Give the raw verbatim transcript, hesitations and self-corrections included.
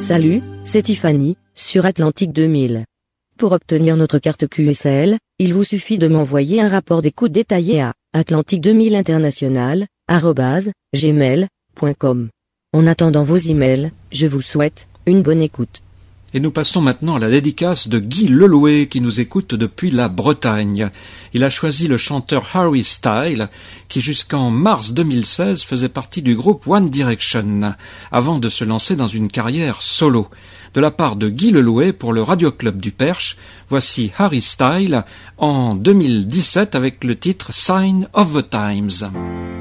Salut, c'est Tiffany, sur Atlantique deux mille. Pour obtenir notre carte Q S L, il vous suffit de m'envoyer un rapport d'écoute détaillé à atlantique deux mille international arobase gmail point com. En attendant vos emails, je vous souhaite une bonne écoute. Et nous passons maintenant à la dédicace de Guy Lelouet qui nous écoute depuis la Bretagne. Il a choisi le chanteur Harry Styles qui jusqu'en mars deux mille seize faisait partie du groupe One Direction avant de se lancer dans une carrière solo. De la part de Guy Lelouet pour le Radio Club du Perche, voici Harry Styles en deux mille dix-sept avec le titre Sign of the Times.